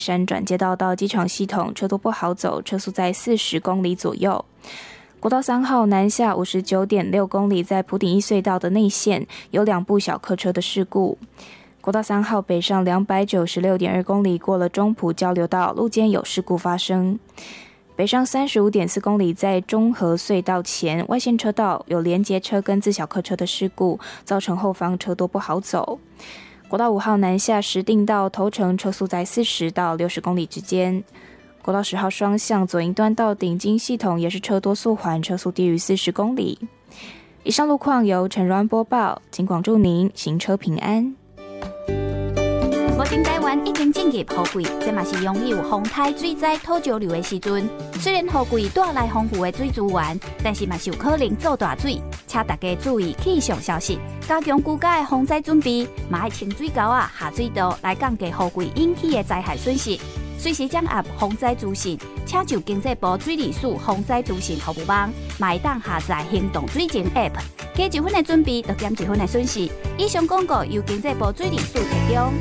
山转接道到机场系统车多不好走，车速在40公里左右。国道3号南下 59.6 公里，在埔顶一隧道的内线有2部小客车的事故。国道3号北上 296.2 公里，过了中埔交流道，路肩有事故发生。北上 35.4 公里，在中和隧道前外线车道有连结车跟自小客车的事故，造成后方车多不好走。国道5号南下石碇到头城，车速在40到60公里之间。国道10号双向左营端到顶金系统也是车多速缓，车速低于40公里。以上路况由陈软播报，请广祝您行车平安。 目前台湾已经进入雨季，这嘛是容易有风台、水灾、土石流的时阵。虽然雨季带来丰富的水资源，但是嘛是有可能造大水，请大家注意气象消息，加强居家的防灾准备，嘛要清水沟啊、下水道来降低雨季引起的灾害损失。随时掌握防灾资讯，请就经济部水利署防灾资讯服务网，嘛会当下载行动水情 App， 加1分的准备，就减1分的损失。以上广告由经济部水利署提供。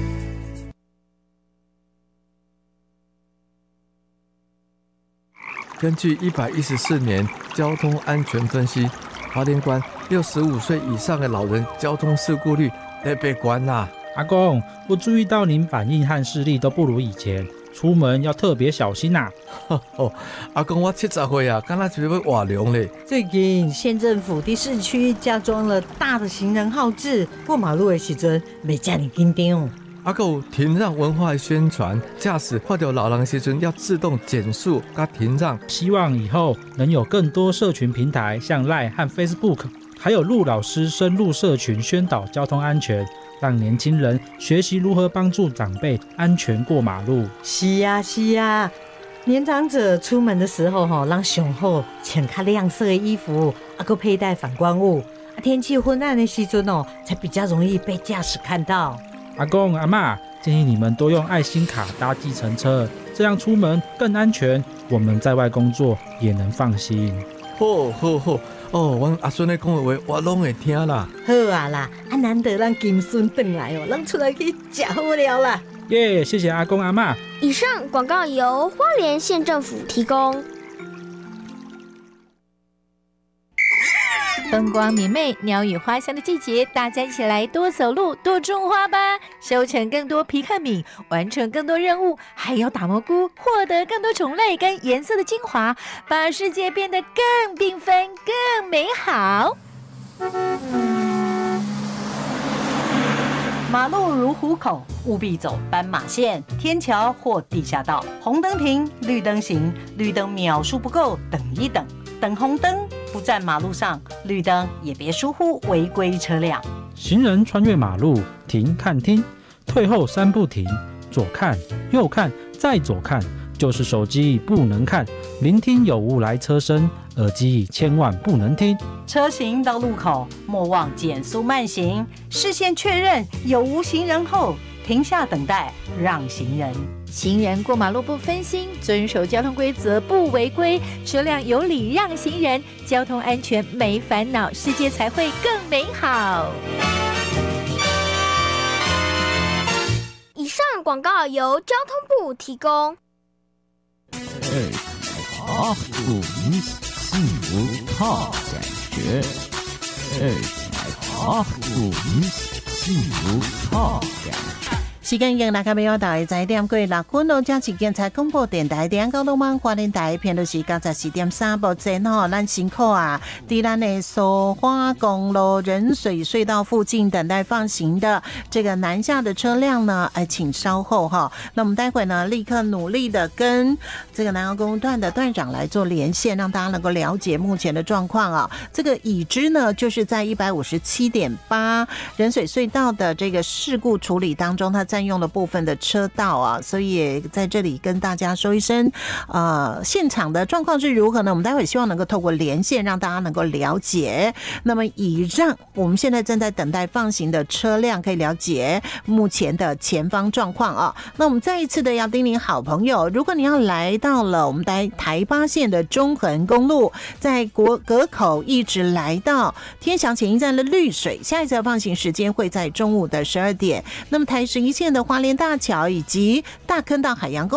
根据114年交通安全分析，花莲县65岁以上的老人交通事故率特别高啦。 阿公，我注意到您反应和视力都不如以前，出门要特别小心呐。 阿公，我70岁啊，刚才是要活龙嘞。 最近县政府在市区加装了大的行人号志，过马路的时阵袂这么紧张。 还有停让文化的宣传，驾驶看到老人的时阵要自动减速加停让。 希望以后能有更多社群平台，像 LINE 和 Facebook， 还有陆老师深入社群宣导交通安全，让年轻人学习如何帮助长辈安全过马路。 是啊是啊，年长者出门的时候让上好穿较亮色的衣服，还有佩戴反光物。天气昏暗的时阵才比较容易被驾驶看到。 阿公阿嬷，建议你们多用爱心卡搭计程车，这样出门更安全，我们在外工作也能放心。 好好好，阮阿孙咧讲的话我拢会听啦。 好啊啦，难得咱金孙回来咱出来去吃好料啦。 耶，谢谢阿公阿嬷。 以上广告由花莲县政府提供。 风光明媚、鸟语花香的季节，大家一起来多走路、多种花吧，收成更多皮克敏，完成更多任务，还有打蘑菇，获得更多种类跟颜色的精华，把世界变得更缤纷、更美好。 马路如虎口，务必走斑马线、天桥或地下道。红灯停，绿灯行，绿灯秒数不够，等一等。等红灯，不站马路上，绿灯也别疏忽违规车辆。 行人穿越马路，停看听，退后3步停，左看右看再左看，就是手机不能看，聆听有无来车声，耳机千万不能听。 车行到路口，莫忘减速慢行，视线确认有无行人后，停下等待，让行人。 行人过马路不分心，遵守交通规则不违规，车辆有礼让行人，交通安全没烦恼，世界才会更美好。 以上广告由交通部提供。 幸福好感觉，幸福好感觉。 时间已经来到要到10点过6分咯，这是建材广播电台点高东湾花莲台片都是94点3目前咱辛苦啊，在咱的苏花公路仁水隧道附近等待放行的这个南下的车辆呢，请稍后哈。那我们待会呢，立刻努力的跟这个南澳公路段的段长来做连线，让大家能够了解目前的状况啊。这个已知呢，就是在157.8仁水隧道的这个事故处理当中，它占用了部分的车道啊，所以也在这里跟大家说一声，现场的状况是如何呢？我们待会希望能够透过连线让大家能够了解。那么以让我们现在正在等待放行的车辆可以了解目前的前方状况啊。那我们再一次的要叮咛好朋友，如果你要来到了我们台八线的中横公路，在隔口一直来到天祥前一站的绿水，下一次的放行时间会在中午的12点。那么台11线的花莲大桥以及大坑道海洋公